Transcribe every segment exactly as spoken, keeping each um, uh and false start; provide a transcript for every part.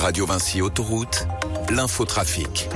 Radio Vinci Autoroute, l'infotrafic.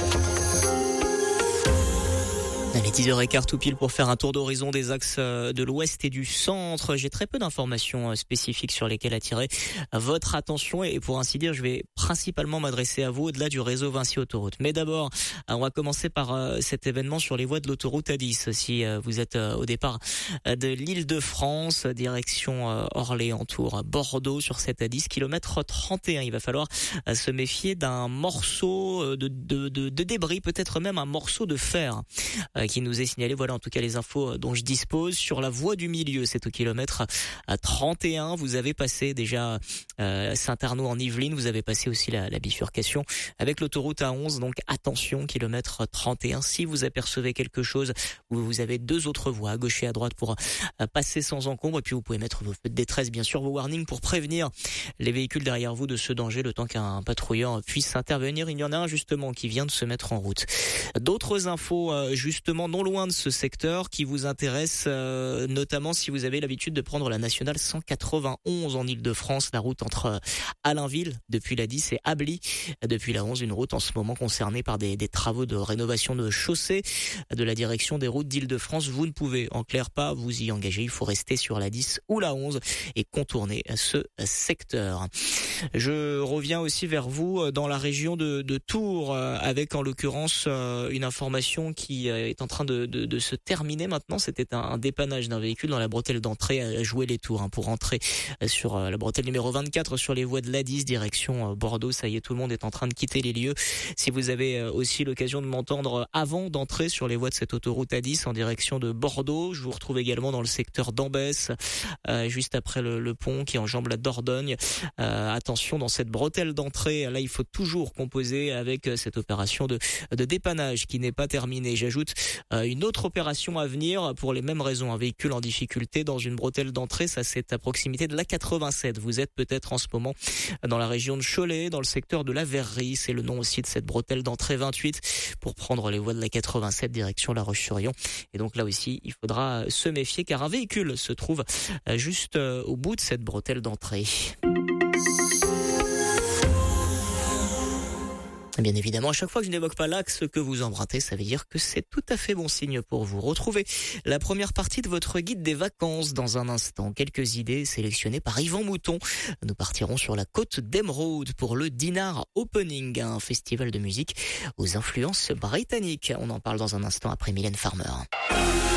Allez, dix heures quinze tout pile pour faire un tour d'horizon des axes de l'ouest et du centre. J'ai très peu d'informations spécifiques sur lesquelles attirer votre attention et pour ainsi dire, je vais principalement m'adresser à vous au-delà du réseau Vinci Autoroute. Mais d'abord, on va commencer par cet événement sur les voies de l'autoroute A dix. Si vous êtes au départ de l'Île-de-France, direction Orléans-Tours, Bordeaux sur cette A dix, kilomètre trente et un, il va falloir se méfier d'un morceau de, de, de, de débris, peut-être même un morceau de fer qui nous est signalé. Voilà en tout cas les infos dont je dispose. Sur la voie du milieu, c'est au kilomètre trente et un. Vous avez passé déjà euh, Saint-Arnaud en Yvelines. Vous avez passé aussi la, la bifurcation avec l'autoroute A onze. Donc attention, kilomètre trente et un. Si vous apercevez quelque chose, vous avez deux autres voies à gauche et à droite pour euh, passer sans encombre. Et puis vous pouvez mettre vos feux de détresse, bien sûr, vos warnings pour prévenir les véhicules derrière vous de ce danger le temps qu'un patrouilleur puisse intervenir. Il y en a un justement qui vient de se mettre en route. D'autres infos euh, justement non loin de ce secteur qui vous intéresse, euh, notamment si vous avez l'habitude de prendre la nationale cent quatre-vingt-onze en Île-de-France, la route entre Allainville depuis la dix et Ably depuis la onze, une route en ce moment concernée par des, des travaux de rénovation de chaussée de la direction des routes d'Île-de-France. Vous ne pouvez en clair pas vous y engager, il faut rester sur la dix ou la onze et contourner ce secteur. Je reviens aussi vers vous dans la région de, de Tours avec en l'occurrence une information qui est en train de, de, de se terminer maintenant. C'était un, un dépannage d'un véhicule dans la bretelle d'entrée à jouer les tours hein, pour entrer sur la bretelle numéro vingt-quatre sur les voies de l'A dix direction Bordeaux. Ça y est, tout le monde est en train de quitter les lieux. Si vous avez aussi l'occasion de m'entendre avant d'entrer sur les voies de cette autoroute A dix en direction de Bordeaux, je vous retrouve également dans le secteur d'Ambès, euh, juste après le, le pont qui enjambe la Dordogne. Euh, attention, dans cette bretelle d'entrée, là il faut toujours composer avec cette opération de, de dépannage qui n'est pas terminée. J'ajoute Euh, une autre opération à venir pour les mêmes raisons. Un véhicule en difficulté dans une bretelle d'entrée, ça c'est à proximité de l'A quatre-vingt-sept. Vous êtes peut-être en ce moment dans la région de Cholet, dans le secteur de la Verrerie. C'est le nom aussi de cette bretelle d'entrée vingt-huit pour prendre les voies de l'A quatre-vingt-sept direction La Roche-sur-Yon. Et donc là aussi, il faudra se méfier car un véhicule se trouve juste au bout de cette bretelle d'entrée. Bien évidemment, à chaque fois que je n'évoque pas l'axe que vous empruntez, ça veut dire que c'est tout à fait bon signe pour vous. Retrouvez la première partie de votre guide des vacances dans un instant. Quelques idées sélectionnées par Yvan Mouton. Nous partirons sur la côte d'Emeraude pour le Dinar Opening, un festival de musique aux influences britanniques. On en parle dans un instant après Mylène Farmer.